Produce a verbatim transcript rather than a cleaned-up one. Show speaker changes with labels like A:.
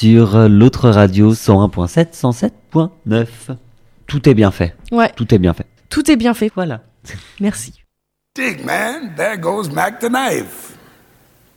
A: sur l'autre radio cent un point sept, cent sept point neuf. Tout est bien fait.
B: Ouais.
A: Tout est bien fait.
B: Tout est bien fait.
A: Voilà.
B: Merci.
C: Dig, man, there goes Mac the knife.